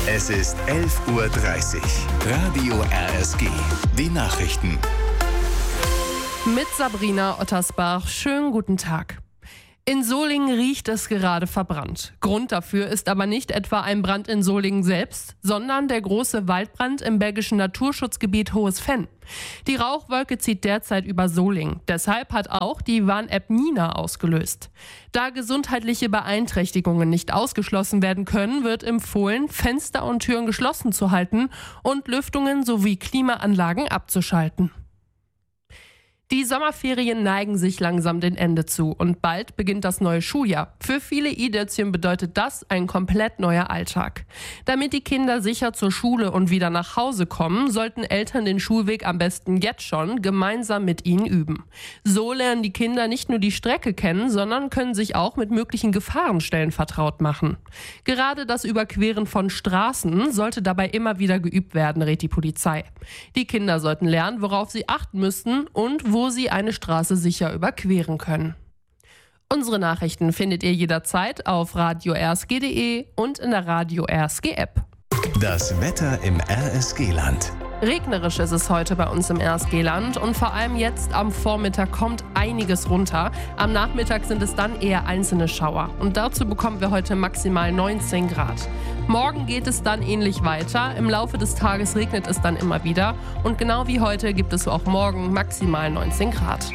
Es ist 11:30 Uhr. Radio RSG. Die Nachrichten. Mit Sabrina Ottersbach. Schönen guten Tag. In Solingen riecht es gerade verbrannt. Grund dafür ist aber nicht etwa ein Brand in Solingen selbst, sondern der große Waldbrand im belgischen Naturschutzgebiet Hohes Venn. Die Rauchwolke zieht derzeit über Solingen. Deshalb hat auch die Warn-App Nina ausgelöst. Da gesundheitliche Beeinträchtigungen nicht ausgeschlossen werden können, wird empfohlen, Fenster und Türen geschlossen zu halten und Lüftungen sowie Klimaanlagen abzuschalten. Die Sommerferien neigen sich langsam dem Ende zu und bald beginnt das neue Schuljahr. Für viele i-Dötzchen bedeutet das ein komplett neuer Alltag. Damit die Kinder sicher zur Schule und wieder nach Hause kommen, sollten Eltern den Schulweg am besten jetzt schon gemeinsam mit ihnen üben. So lernen die Kinder nicht nur die Strecke kennen, sondern können sich auch mit möglichen Gefahrenstellen vertraut machen. Gerade das Überqueren von Straßen sollte dabei immer wieder geübt werden, rät die Polizei. Die Kinder sollten lernen, worauf sie achten müssten und wo sie eine Straße sicher überqueren können. Unsere Nachrichten findet ihr jederzeit auf radio-rsg.de und in der Radio RSG App. Das Wetter im RSG-Land. Regnerisch ist es heute bei uns im RSG-Land und vor allem jetzt am Vormittag kommt einiges runter. Am Nachmittag sind es dann eher einzelne Schauer und dazu bekommen wir heute maximal 19 Grad. Morgen geht es dann ähnlich weiter. Im Laufe des Tages regnet es dann immer wieder und genau wie heute gibt es auch morgen maximal 19 Grad.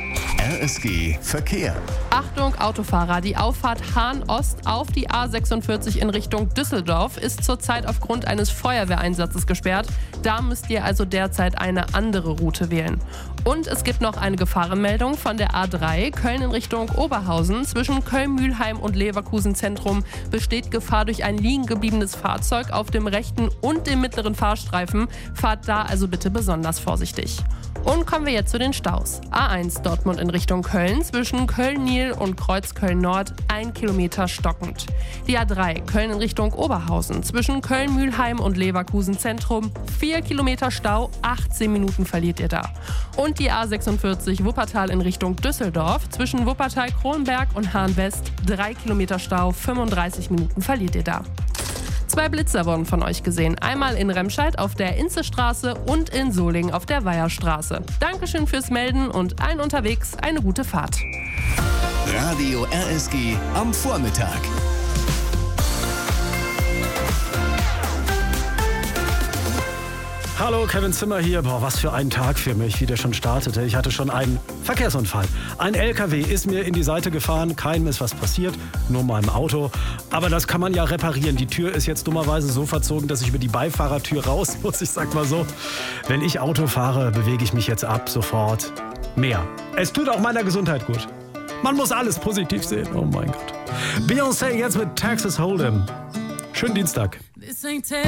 RSG Verkehr. Achtung Autofahrer, die Auffahrt Hahn-Ost auf die A46 in Richtung Düsseldorf ist zurzeit aufgrund eines Feuerwehreinsatzes gesperrt. Da müsst ihr also derzeit eine andere Route wählen. Und es gibt noch eine Gefahrenmeldung von der A3 Köln in Richtung Oberhausen. Zwischen Köln-Mühlheim und Leverkusen Zentrum besteht Gefahr durch ein liegen gebliebenes Fahrzeug auf dem rechten und dem mittleren Fahrstreifen. Fahrt da also bitte besonders vorsichtig. Und kommen wir jetzt zu den Staus. A1 Dortmund in Richtung Köln, zwischen Köln-Nil und Kreuzköln-Nord 1 Kilometer stockend. Die A3 Köln in Richtung Oberhausen, zwischen Köln-Mühlheim und Leverkusen Zentrum 4 Kilometer Stau, 18 Minuten verliert ihr da. Und die A46 Wuppertal in Richtung Düsseldorf, zwischen Wuppertal-Kronberg und Hahn-West 3 Kilometer Stau, 35 Minuten verliert ihr da. 2 Blitzer wurden von euch gesehen. Einmal in Remscheid auf der Inzestraße und in Solingen auf der Weiherstraße. Dankeschön fürs Melden und allen unterwegs eine gute Fahrt. Radio RSG am Vormittag. Hallo, Kevin Zimmer hier. Boah, was für ein Tag für mich, wie der schon startete. Ich hatte schon einen Verkehrsunfall. Ein LKW ist mir in die Seite gefahren, keinem ist was passiert, nur meinem Auto. Aber das kann man ja reparieren. Die Tür ist jetzt dummerweise so verzogen, dass ich über die Beifahrertür raus muss. Ich sag mal so, wenn ich Auto fahre, bewege ich mich jetzt ab sofort mehr. Es tut auch meiner Gesundheit gut. Man muss alles positiv sehen. Oh mein Gott. Beyoncé jetzt mit Texas Hold'em. Schönen Dienstag.